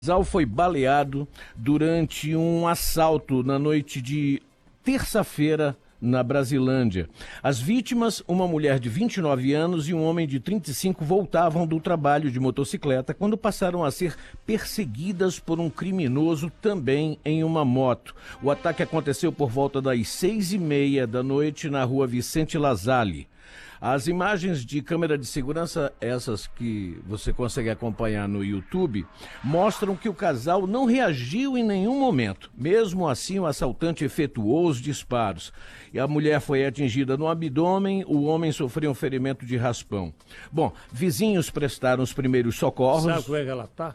Casal foi baleado durante um assalto na noite de terça-feira na Brasilândia. As vítimas, uma mulher de 29 anos e um homem de 35, voltavam do trabalho de motocicleta quando passaram a ser perseguidas por um criminoso também em uma moto. O ataque aconteceu por volta das 6h30 da noite na rua Vicente Lasalle. As imagens de câmera de segurança, essas que você consegue acompanhar no YouTube, mostram que o casal não reagiu em nenhum momento. Mesmo assim, o assaltante efetuou os disparos. E a mulher foi atingida no abdômen, o homem sofreu um ferimento de raspão. Bom, vizinhos prestaram os primeiros socorros. Sabe como é que ela tá?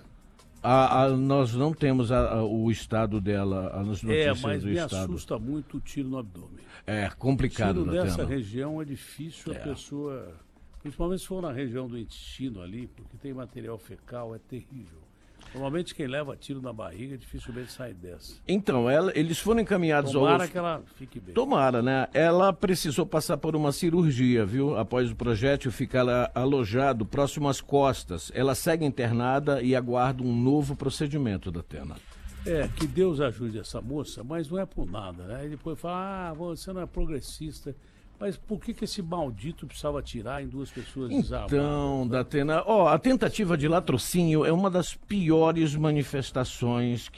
Nós não temos o estado dela, as notícias mas do me estado. assusta muito o tiro no abdômen. É complicado, Tiro nessa Datena. região é difícil a pessoa, principalmente se for na região do intestino ali, porque tem material fecal, é terrível. Normalmente quem leva tiro na barriga dificilmente sai dessa. Então, eles foram encaminhados Tomara que ela fique bem. Tomara, né? Ela precisou passar por uma cirurgia, viu? Após o projétil ficar alojado próximo às costas. Ela segue internada e aguarda um novo procedimento, Datena. Que Deus ajude essa moça, mas não é por nada, né? E depois fala, você não é progressista. Mas por que esse maldito precisava atirar em duas pessoas desarmadas? Então, Datena, a tentativa de latrocínio é uma das piores manifestações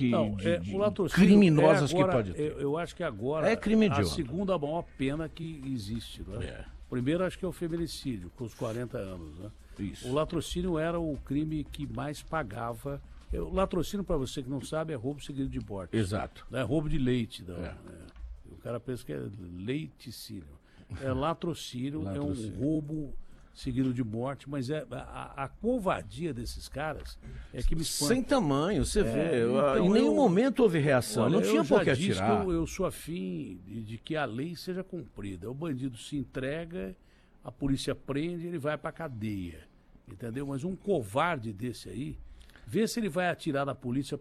criminosas que pode ter. Eu acho que agora é crime a hediondo. segunda maior pena que existe, né? Primeiro acho que é o feminicídio, com os 40 anos, né? Isso. O latrocínio era o crime que mais pagava. O latrocínio, para você que não sabe, é roubo seguido de morte. Exato. Não é roubo de leite. Não. O cara pensa que é leiticínio. Latrocínio é um roubo seguido de morte, mas a covardia desses caras é que me espanta. Sem tamanho, você vê. Então, em nenhum momento houve reação. Olha, não tinha por que atirar. Eu sou afim de que a lei seja cumprida. O bandido se entrega, a polícia prende, ele vai para cadeia. Entendeu? Mas um covarde desse aí, vê se ele vai atirar na polícia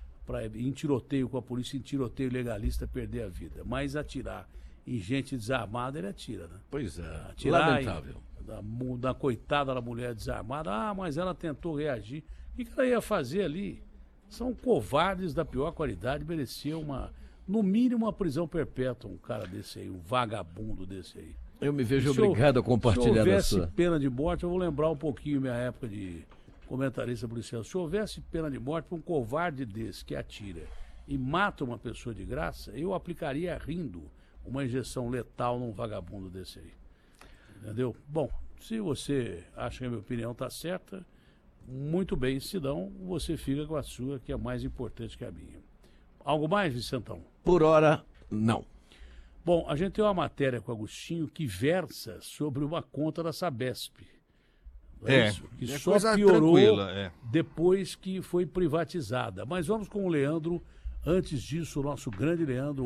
em tiroteio com a polícia, em tiroteio legalista, perder a vida. Mas atirar em gente desarmada, ele atira, né? Pois é, atirar lamentável. Da coitada da mulher desarmada, mas ela tentou reagir. O que ela ia fazer ali? São covardes da pior qualidade, mereciam no mínimo uma prisão perpétua, um cara desse aí, um vagabundo desse aí. Eu me vejo obrigado a compartilhar Se essa. houvesse pena de morte, eu vou lembrar um pouquinho minha época de comentarista policial. Se houvesse pena de morte para um covarde desse que atira e mata uma pessoa de graça, eu aplicaria rindo uma injeção letal num vagabundo desse aí. Entendeu? Bom, se você acha que a minha opinião está certa, muito bem, se não, você fica com a sua, que é mais importante que a minha. Algo mais, Vicentão? Por hora, não. Bom, a gente tem uma matéria com o Agostinho que versa sobre uma conta da Sabesp. Isso? Que só piorou depois que foi privatizada. Mas vamos com o Leandro. Antes disso, o nosso grande Leandro,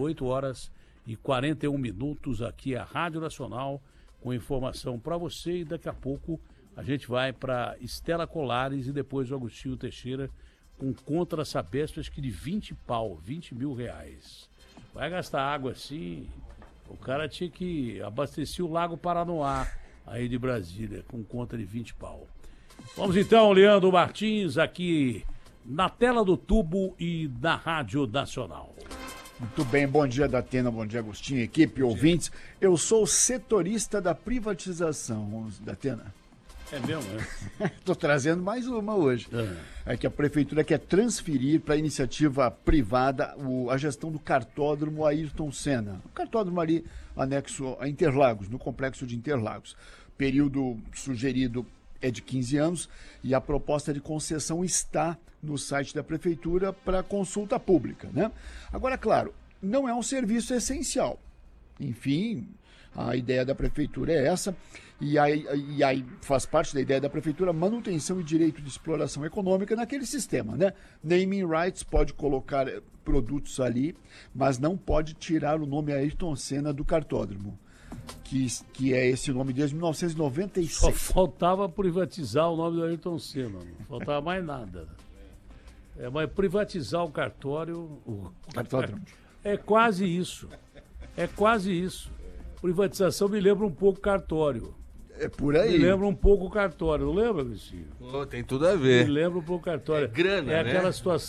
8h41 aqui, a Rádio Nacional, com informação para você. E daqui a pouco a gente vai para Estela Colares e depois o Agostinho Teixeira com conta da Sabesp, acho que de 20 mil reais. Vai gastar água assim, o cara tinha que abastecer o Lago Paranoá aí de Brasília com conta de 20 pau. Vamos então, Leandro Martins, aqui na tela do tubo e na Rádio Nacional. Muito bem, bom dia, Datena, bom dia, Agostinho, equipe, ouvintes. Eu sou setorista da privatização, Datena. É mesmo, né? Estou trazendo mais uma hoje. É que a prefeitura quer transferir para a iniciativa privada a gestão do cartódromo Ayrton Senna. O cartódromo ali anexo a Interlagos, no complexo de Interlagos. Período sugerido é de 15 anos e a proposta de concessão está no site da prefeitura para consulta pública, né? Agora, claro, não é um serviço essencial. Enfim, a ideia da prefeitura é essa, e aí faz parte da ideia da prefeitura a manutenção e direito de exploração econômica naquele sistema, né? Naming rights, pode colocar produtos ali, mas não pode tirar o nome Ayrton Senna do cartódromo, que é esse nome desde 1996. Só faltava privatizar o nome do Ayrton Senna, não faltava mais nada. Mas privatizar o cartório... Cartódromo. É quase isso. É quase isso. Privatização me lembra um pouco cartório. É por aí. Me lembra um pouco o cartório, não lembra, Vichinho? Tem tudo a ver. Me lembra um pouco o cartório. É grana, é né? aquela situação.